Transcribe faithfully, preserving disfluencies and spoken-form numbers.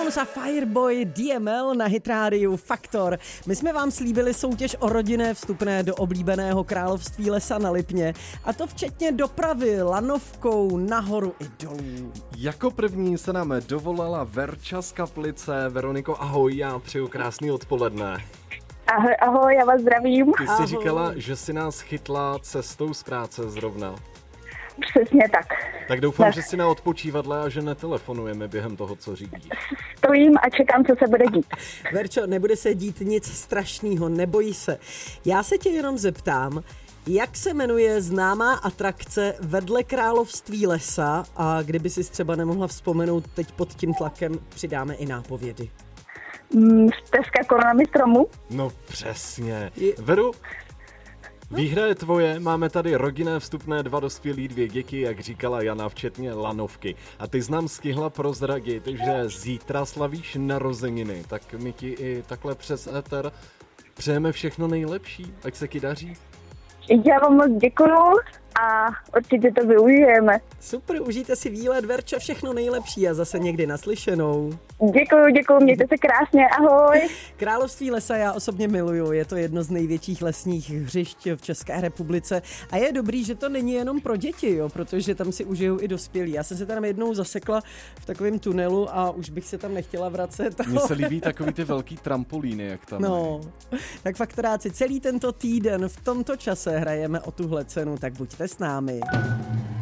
Venus a Fireboy D M L na Hit rádiu Faktor. My jsme vám slíbili soutěž o rodinné vstupné do oblíbeného království lesa na Lipně, a to včetně dopravy lanovkou nahoru i dolů. Jako první se nám dovolala Verča z Kaplice. Veroniko, ahoj, já přeju krásný odpoledne. Ahoj, ahoj, já vás zdravím. Ty jsi Ahoj. říkala, že si nás chytla cestou z práce zrovna. Přesně tak. Tak doufám, Ne. že si na odpočívadle a že netelefonujeme během toho, co řídíš. Stojím a čekám, co se bude dít. Verčo, nebude se dít nic strašného, neboj se. Já se tě jenom zeptám, jak se jmenuje známá atrakce vedle království lesa, a kdyby si třeba nemohla vzpomenout, teď pod tím tlakem přidáme i nápovědy. Mm, stezka koronami stromu. No přesně. Je- Veru, výhra je tvoje, máme tady rodinné vstupné, dva dospělí, dvě děti, jak říkala Jana, včetně lanovky. A ty jsi nám stihla prozradit, že zítra slavíš narozeniny, tak my ti i takhle přes éter přejeme všechno nejlepší, ať se ti daří. Já vám moc děkuju a určitě to využijeme. Super, užijte si výlet, Verčo, všechno nejlepší a zase někdy naslyšenou. Děkuju, děkuju, mějte se krásně, ahoj. Království lesa já osobně miluju, je to jedno z největších lesních hřišť v České republice a je dobrý, že to není jenom pro děti, jo, protože tam si užijou i dospělí. Já jsem se tam jednou zasekla v takovém tunelu a už bych se tam nechtěla vracet. Mně se líbí takový ty velký trampolíny, jak tam No, tak faktoráci, celý tento týden v tomto čase hrajeme o tuhle cenu, tak buďte s námi.